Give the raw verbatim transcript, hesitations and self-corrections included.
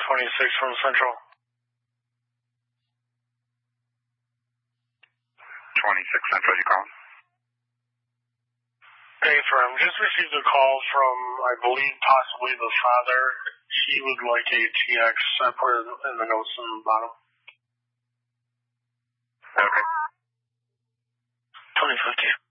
twenty-six from Central. twenty-six Central, you calling? Hey, firm. Just received a call from, I believe, possibly the father. He would like a T X. I put it in the notes on the bottom. Okay. twenty fifty.